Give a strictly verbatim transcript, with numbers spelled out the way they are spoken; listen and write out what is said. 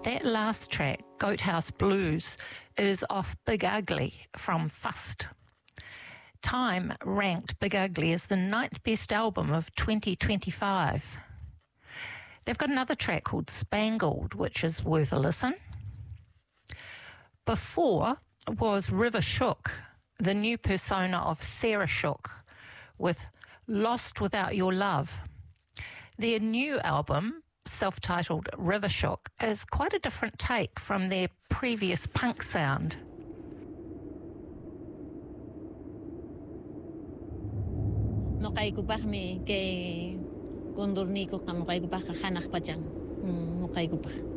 That last track, Goathouse Blues, is off Big Ugly from Fust. Time ranked Big Ugly as the ninth best album of twenty twenty-five. They've got another track called Spangled, which is worth a listen. Before was River Shook, the new persona of Sarah Shook, with Lost Without Your Love. Their new album, self-titled River Shook, is quite a different take from their previous punk sound. No kay ko pa kami kay Kondor Nico kamo kay ko pa kakanak pa dyan. No kay ko pa.